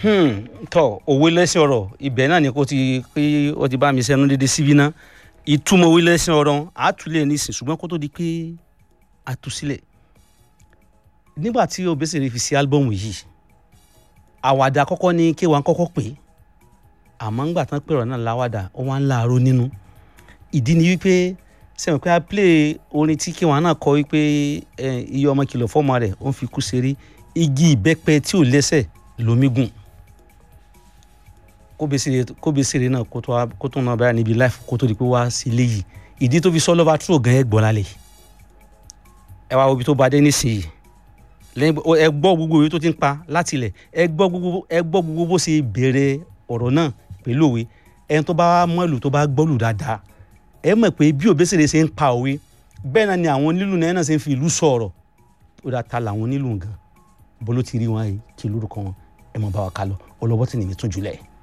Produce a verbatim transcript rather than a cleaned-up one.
Hmm, tọ́ òwe lẹ́sìn ọ̀rọ̀ ibẹ̀ náà ni kò ti pé ó ti bá mi sẹ́nu dédé síbí ná ìtumọ̀ òwe lẹ́sìn ọ̀rọ̀ àtúlẹ̀ nísìn ṣùgbọ́n kó tó di pé àtúsílẹ̀ nígbà tí Obesere fi sí álbọ̀mù yìí àwàdà kọ́kọ́ ní K one kọ́kọ́ pé àmọ́ ńgbà tán pèrò náà láwàdà ó wá ń láàárọ̀ nínú ìdí ni wípé sẹ́wọ̀n pé a play orin tí K one náà kọ wípé iye ọmọ kìlọ̀ fọ́mọ rẹ̀ ó ń fi kú ṣeré igi ìbẹ́pẹ tí ò lẹ́sẹ̀ lómi gùn Obesere náà kó tó náà báyà níbi life kó tó di pé wá sí ilé yìí ìdí tó fi sọ lọ́ba true gan ẹ gbọ́ lálẹ́ ẹ wá obi tó bá dé nísìnyí lẹ́yìn ẹ gbọ́ gbogbo òwe tó ti ń pa láti ilẹ̀ ẹ gbọ́ gbogbo ẹ gbọ́ gbogbo bó ṣe bẹ̀rẹ̀ ọ̀rọ̀ náà pẹ̀lú òwe ẹni tó bá mọ̀ ìlú tó bá gbọ́lù dáadáa ẹ mọ̀ pé bí Obesere ṣe ń pa òwe bẹ́ẹ̀ náà ni àwọn onílù náà náà ṣe ń fi ìlú sọ̀rọ̀ ó dáa ta làwọn onílù gan bó ló ti rí wọn yìí kí lórúkọ wọn ẹ mọ̀ bá wa ká lọ ọlọ́wọ́ tí nìyẹn tún jùlẹ̀.